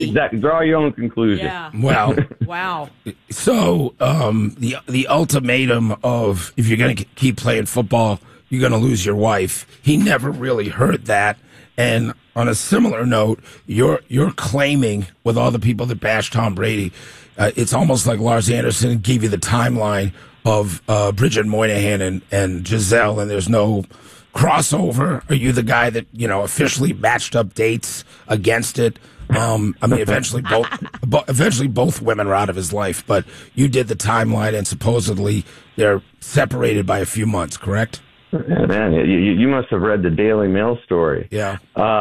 Exactly. Draw your own conclusion. Yeah. Well, Wow. so the ultimatum of if you're going to keep playing football, you're going to lose your wife. He never really heard that. And on a similar note, you're claiming with all the people that bash Tom Brady, it's almost like Lars Anderson gave you the timeline of Bridget Moynihan and Giselle, and there's no crossover. Are you the guy that officially matched up dates against it? I mean, eventually both women are out of his life, but you did the timeline, and supposedly they're separated by a few months, correct? Yeah, man, you must have read the Daily Mail story. Yeah.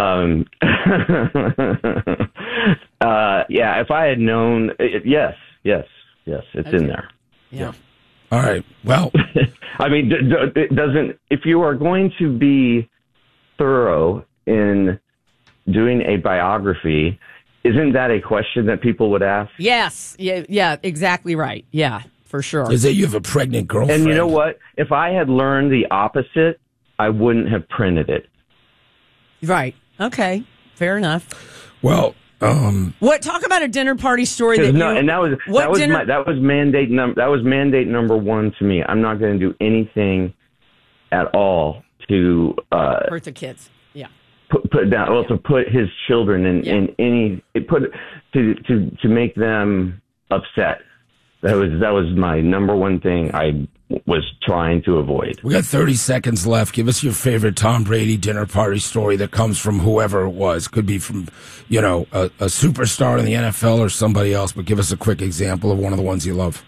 Yeah, if I had known, yes, it's in there. Yeah. All right. Well, I mean, it doesn't. If you are going to be thorough in doing a biography, isn't that a question that people would ask? Yes. Yeah, exactly right. Yeah, for sure. is that you have a pregnant girlfriend? And you know what? If I had learned the opposite, I wouldn't have printed it. Right. Okay. Fair enough. Well, What? Talk about a dinner party story that that was mandate number one to me. I'm not going to do anything at all to hurt the kids. Yeah. put down. Well, to put his children in any to make them upset. That was my number one thing I was trying to avoid. we got 30 seconds left. Give us your favorite Tom Brady dinner party story that comes from whoever it was. Could be from, a superstar in the NFL or somebody else, but give us a quick example of one of the ones you love.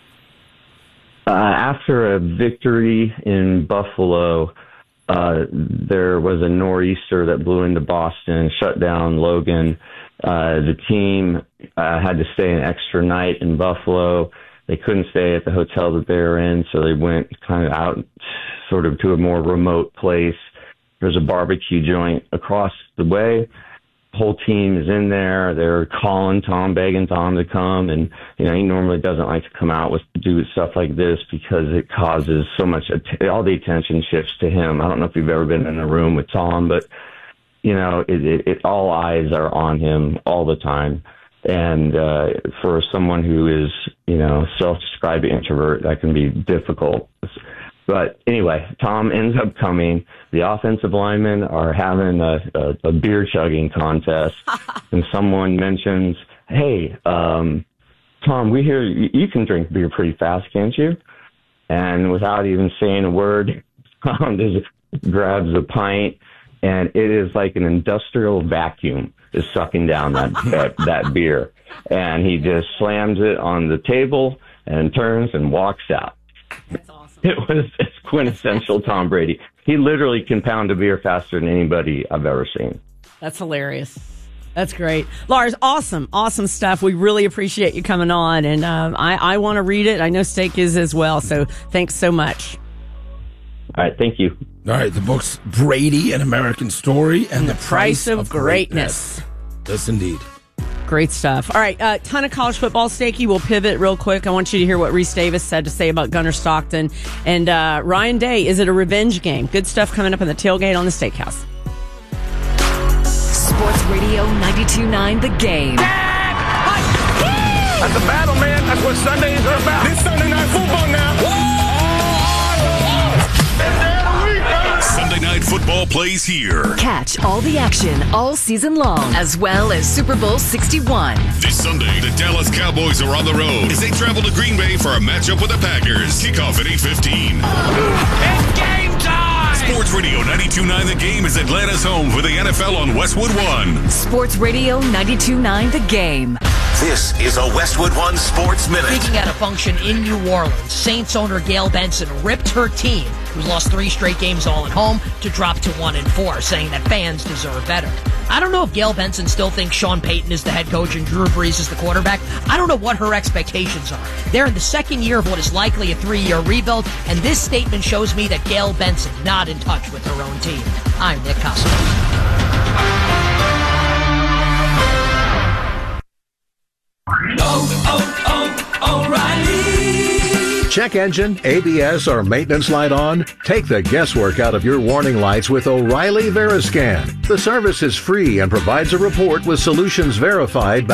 After a victory in Buffalo, there was a nor'easter that blew into Boston and shut down Logan. The team had to stay an extra night in Buffalo. They couldn't stay at the hotel that they were in, so they went kind of out sort of to a more remote place. There's a barbecue joint across the way. The whole team is in there. They're calling Tom, begging Tom to come, and he normally doesn't like to come out do stuff like this because it causes so much. All the attention shifts to him. I don't know if you've ever been in a room with Tom, but all eyes are on him all the time. And for someone who is, self-described introvert, that can be difficult. But anyway, Tom ends up coming. The offensive linemen are having a beer chugging contest, and someone mentions, "Hey, Tom, we hear you can drink beer pretty fast, can't you?" And without even saying a word, Tom just grabs a pint, and it is like an industrial vacuum is sucking down that beer. And he just slams it on the table and turns and walks out. That's awesome. It's quintessential Tom Brady. He literally can pound a beer faster than anybody I've ever seen. That's hilarious. That's great. Lars, awesome stuff. We really appreciate you coming on. And I want to read it. I know Steak is as well. So thanks so much. All right. Thank you. All right. The book's Brady, An American Story, and the Price of Greatness. Yes, indeed. Great stuff. All right, ton of college football, Stakey. We'll pivot real quick. I want you to hear what Reese Davis had to say about Gunnar Stockton. And Ryan Day, is it a revenge game? Good stuff coming up in the tailgate on the Steakhouse. Sports Radio 92.9 The Game. That's a battle, man. That's what Sundays are about. This Sunday Night Football now. Sunday Night Football plays here. Catch all the action all season long, as well as Super Bowl 61. This Sunday, the Dallas Cowboys are on the road as they travel to Green Bay for a matchup with the Packers. Kickoff at 8:15. It's game time! Sports Radio 92.9 The Game is Atlanta's home for the NFL on Westwood One. Sports Radio 92.9 The Game. This is a Westwood One Sports Minute. Speaking at a function in New Orleans, Saints owner Gail Benson ripped her team, who's lost 3 straight games all at home, to drop to 1-4, saying that fans deserve better. I don't know if Gail Benson still thinks Sean Payton is the head coach and Drew Brees is the quarterback. I don't know what her expectations are. They're in the second year of what is likely a 3-year rebuild, and this statement shows me that Gail Benson not in touch with her own team. I'm Nick Costa. check engine, ABS, or maintenance light on? Take the guesswork out of your warning lights with O'Reilly Veriscan. The service is free and provides a report with solutions verified by